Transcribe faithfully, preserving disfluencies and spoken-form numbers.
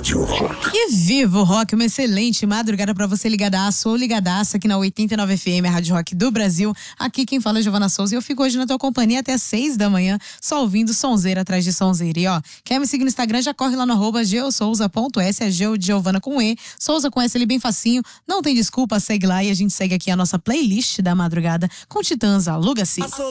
Rádio Rock. E viva o rock, uma excelente madrugada pra você ligadaço ou ligadaça aqui na oitenta e nove F M, a Rádio Rock do Brasil. Aqui quem fala é Giovana Souza e eu fico hoje na tua companhia até seis da manhã, só ouvindo sonzeira atrás de sonzeira. E ó, quer me seguir no Instagram, já corre lá no arroba geosouza ponto s, é Geo de Giovana com E, Souza com S ali bem facinho, não tem desculpa, segue lá e a gente segue aqui a nossa playlist da madrugada com Titãs, Aluga-se.